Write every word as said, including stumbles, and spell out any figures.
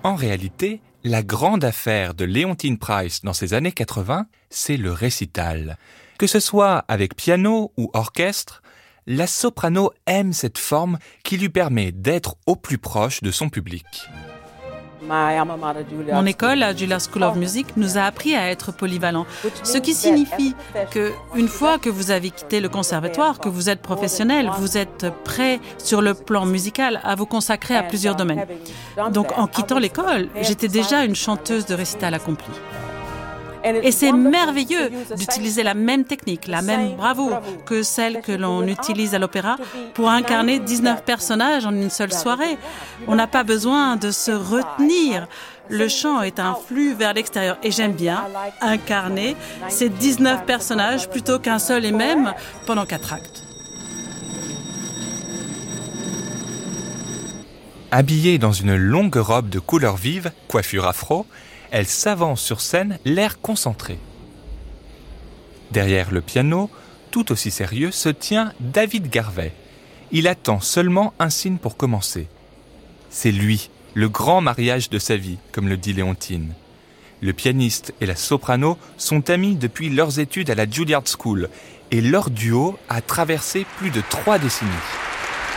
En réalité, la grande affaire de Leontyne Price dans ces années quatre-vingts, c'est le récital. Que ce soit avec piano ou orchestre, la soprano aime cette forme qui lui permet d'être au plus proche de son public. Mon école, la Juilliard School of Music, nous a appris à être polyvalents, ce qui signifie qu'une fois que vous avez quitté le conservatoire, que vous êtes professionnel, vous êtes prêt sur le plan musical à vous consacrer à plusieurs domaines. Donc en quittant l'école, j'étais déjà une chanteuse de récital accomplie. Et c'est merveilleux d'utiliser la même technique, la même bravoure que celle que l'on utilise à l'opéra pour incarner dix-neuf personnages en une seule soirée. On n'a pas besoin de se retenir. Le chant est un flux vers l'extérieur et j'aime bien incarner ces dix-neuf personnages plutôt qu'un seul et même pendant quatre actes. Habillée dans une longue robe de couleur vive, coiffure afro, elle s'avance sur scène, l'air concentré. Derrière le piano, tout aussi sérieux, se tient David Garvey. Il attend seulement un signe pour commencer. C'est lui, le grand mariage de sa vie, comme le dit Leontyne. Le pianiste et la soprano sont amis depuis leurs études à la Juilliard School et leur duo a traversé plus de trois décennies.